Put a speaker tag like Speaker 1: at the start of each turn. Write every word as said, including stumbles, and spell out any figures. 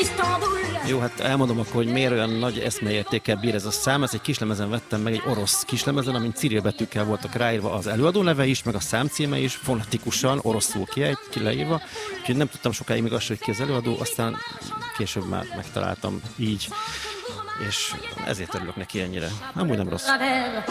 Speaker 1: Jó, hát elmondom akkor, hogy miért olyan nagy eszmeértékkel bír ez a szám. Ez egy kislemezen vettem meg, egy orosz kislemezen, amin cirilbetűkkel voltak ráírva az előadó neve is, meg a számcíme is, fonetikusan, oroszul kiejt, ki leírva. Úgyhogy nem tudtam sokáig még azt, hogy ki az előadó, aztán később már megtaláltam így, és ezért örülök neki ennyire. Amúgy nem rossz.